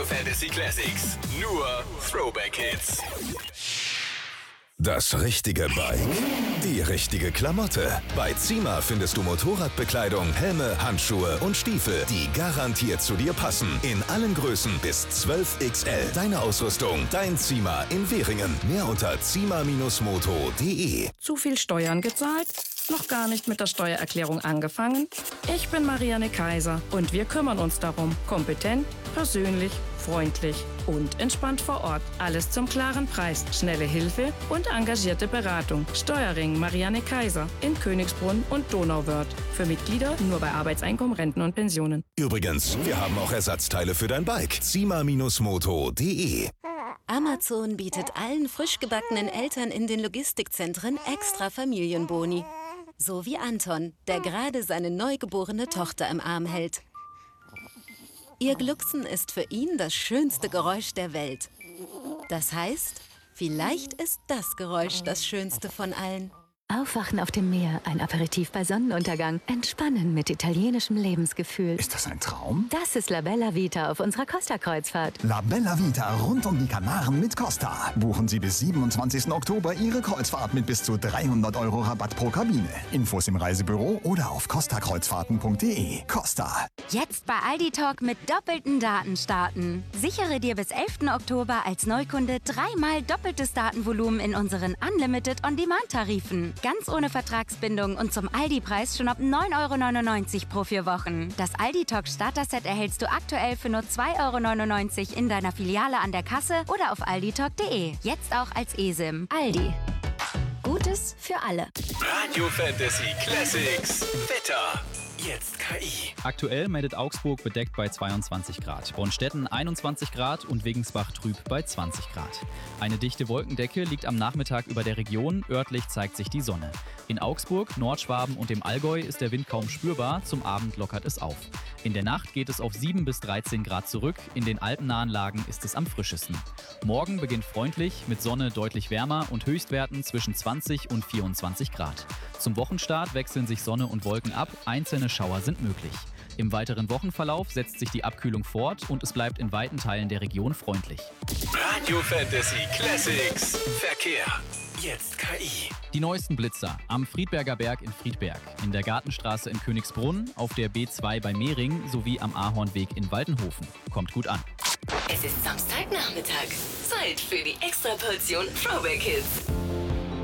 Fantasy Classics. Nur Throwback Hits. Das richtige Bike, die richtige Klamotte. Bei Zima findest du Motorradbekleidung, Helme, Handschuhe und Stiefel, die garantiert zu dir passen. In allen Größen bis 12XL. Deine Ausrüstung, dein Zima in Währingen. Mehr unter zima-moto.de. Zu viel Steuern gezahlt? Noch gar nicht mit der Steuererklärung angefangen? Ich bin Marianne Kaiser und wir kümmern uns darum. Kompetent, persönlich, freundlich und entspannt vor Ort. Alles zum klaren Preis, schnelle Hilfe und engagierte Beratung. Steuerring Marianne Kaiser in Königsbrunn und Donauwörth. Für Mitglieder nur bei Arbeitseinkommen, Renten und Pensionen. Übrigens, wir haben auch Ersatzteile für dein Bike. zima-moto.de. Amazon bietet allen frisch gebackenen Eltern in den Logistikzentren extra Familienboni. So wie Anton, der gerade seine neugeborene Tochter im Arm hält. Ihr Glucksen ist für ihn das schönste Geräusch der Welt. Das heißt, vielleicht ist das Geräusch das schönste von allen. Aufwachen auf dem Meer, ein Aperitif bei Sonnenuntergang, entspannen mit italienischem Lebensgefühl. Ist das ein Traum? Das ist La Bella Vita auf unserer Costa-Kreuzfahrt. La Bella Vita rund um die Kanaren mit Costa. Buchen Sie bis 27. Oktober Ihre Kreuzfahrt mit bis zu 300 € Rabatt pro Kabine. Infos im Reisebüro oder auf costakreuzfahrten.de. Costa. Jetzt bei Aldi Talk mit doppelten Daten starten. Sichere dir bis 11. Oktober als Neukunde 3-mal doppeltes Datenvolumen in unseren Unlimited On-Demand-Tarifen. Ganz ohne Vertragsbindung und zum Aldi-Preis schon ab 9,99 € pro 4 Wochen. Das Aldi Talk Starter-Set erhältst du aktuell für nur 2,99 € in deiner Filiale an der Kasse oder auf alditalk.de. Jetzt auch als eSIM. Aldi. Gutes für alle. Radio Fantasy Classics. Wetter. Jetzt KI. Aktuell meldet Augsburg bedeckt bei 22 Grad, Bonstetten 21 Grad und Wegensbach trüb bei 20 Grad. Eine dichte Wolkendecke liegt am Nachmittag über der Region, örtlich zeigt sich die Sonne. In Augsburg, Nordschwaben und dem Allgäu ist der Wind kaum spürbar, zum Abend lockert es auf. In der Nacht geht es auf 7 bis 13 Grad zurück, in den alpennahen Lagen ist es am frischesten. Morgen beginnt freundlich, mit Sonne deutlich wärmer und Höchstwerten zwischen 20 und 24 Grad. Zum Wochenstart wechseln sich Sonne und Wolken ab, einzelne Schauer sind möglich. Im weiteren Wochenverlauf setzt sich die Abkühlung fort und es bleibt in weiten Teilen der Region freundlich. Radio Fantasy Classics. Verkehr. Jetzt KI. Die neuesten Blitzer am Friedberger Berg in Friedberg, in der Gartenstraße in Königsbrunn, auf der B2 bei Mehring sowie am Ahornweg in Waldenhofen. Kommt gut an. Es ist Samstagnachmittag. Zeit für die Extraportion Throwback Hits.